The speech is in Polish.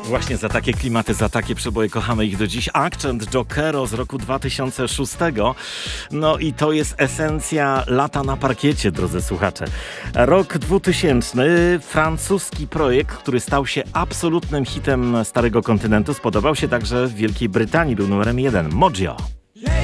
Właśnie za takie klimaty, za takie przeboje kochamy ich do dziś. Akcent Jokero z roku 2006. No i to jest esencja lata na parkiecie, drodzy słuchacze. Rok 2000. Francuski projekt, który stał się absolutnym hitem starego kontynentu. Spodobał się także w Wielkiej Brytanii. Był numerem 1. Mojo.